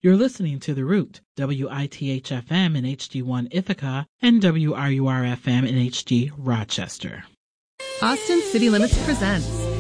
You're listening to The Root, WITH-FM in HD1 Ithaca and WRUR-FM in HD Rochester. Austin City Limits presents